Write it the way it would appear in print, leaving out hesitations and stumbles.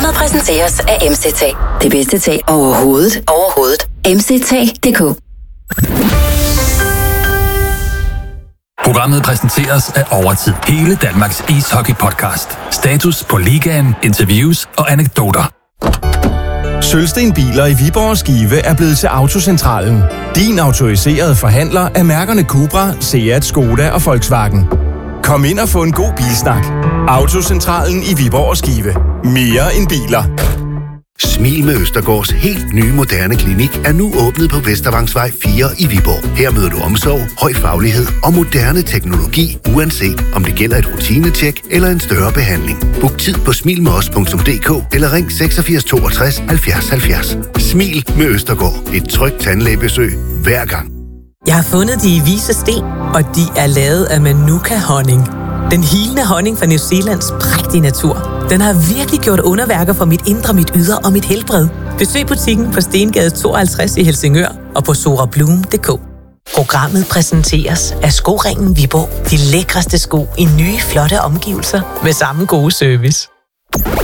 Programmet præsenteres af MCT. Det bedste tag overhovedet. MCT.dk. Programmet præsenteres af Overtid. Hele Danmarks ishockey-podcast. Status på ligaen, interviews og anekdoter. Sølvsten Biler i Viborg og Skive er blevet til Autocentralen. Din autoriserede forhandler af mærkerne Cupra, Seat, Skoda og Volkswagen. Kom ind og få en god bilsnak. Autocentralen i Viborg og Skive. Mere end biler. Smil med Østergaards helt nye moderne klinik er nu åbnet på Vestervangsvej 4 i Viborg. Her møder du omsorg, høj faglighed og moderne teknologi, uanset om det gælder et rutinetjek eller en større behandling. Book tid på smilmedos.dk eller ring 86 62 70 70. Smil med Østergaard. Et trygt tandlægebesøg hver gang. Jeg har fundet de vise sten, og de er lavet af Manuka-honning. Den hilende honning fra New Zealands prægtige natur. Den har virkelig gjort underværker for mit indre, mit ydre og mit helbred. Besøg butikken på Stengade 52 i Helsingør og på sorabloom.dk. Programmet præsenteres af Skoringen Viborg. De lækreste sko i nye, flotte omgivelser med samme gode service.